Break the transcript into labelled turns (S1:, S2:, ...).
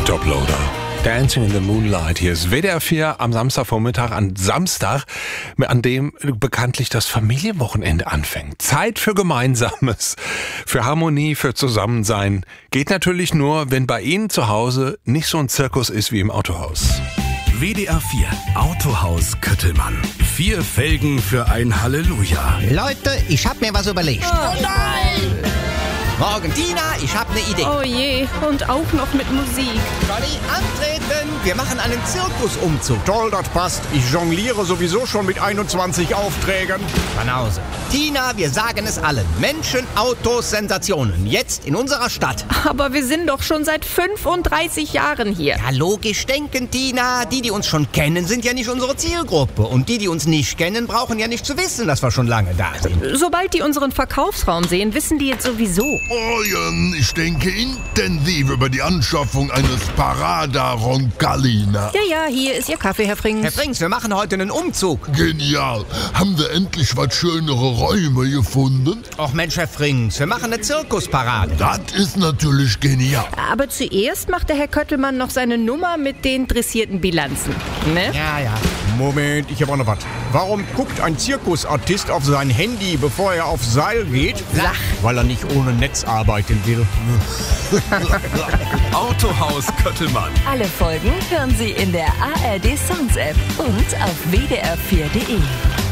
S1: Toploader. Dancing in the Moonlight. Hier ist WDR 4 am Samstagvormittag, an dem bekanntlich das Familienwochenende anfängt. Zeit für Gemeinsames, für Harmonie, für Zusammensein. Geht natürlich nur, wenn bei Ihnen zu Hause nicht so ein Zirkus ist wie im Autohaus.
S2: WDR 4 Autohaus Köttelmann. 4 Felgen für ein Halleluja.
S3: Leute, ich hab mir was überlegt.
S4: Oh nein!
S3: Morgen, Tina, ich hab eine Idee.
S4: Oh je, und auch noch mit Musik.
S3: Johnny, antreten! Wir machen einen Zirkusumzug.
S5: Toll, das passt. Ich jongliere sowieso schon mit 21 Aufträgen.
S3: Banause. Tina, wir sagen es allen. Menschen, Autos, Sensationen. Jetzt in unserer Stadt.
S4: Aber wir sind doch schon seit 35 Jahren hier.
S3: Ja, logisch denken, Tina. Die uns schon kennen, sind ja nicht unsere Zielgruppe. Und die uns nicht kennen, brauchen ja nicht zu wissen, dass wir schon lange da sind.
S4: Sobald die unseren Verkaufsraum sehen, wissen die jetzt sowieso.
S6: Oh ja, ich denke intensiv über die Anschaffung eines Parada Roncalina.
S4: Ja, hier ist Ihr Kaffee, Herr Frings.
S3: Herr Frings, wir machen heute einen Umzug.
S6: Genial. Haben wir endlich was schönere Räume gefunden?
S3: Och Mensch, Herr Frings, wir machen eine Zirkusparade.
S6: Das ist natürlich genial.
S4: Aber zuerst macht der Herr Köttelmann noch seine Nummer mit den dressierten Bilanzen. Ne?
S3: Ja.
S5: Moment, ich habe auch noch was. Warum guckt ein Zirkusartist auf sein Handy, bevor er aufs Seil geht?
S4: Sach.
S5: Weil er nicht ohne Netz arbeiten will.
S2: Autohaus Köttelmann.
S7: Alle Folgen hören Sie in der ARD Sounds App und auf wdr4.de.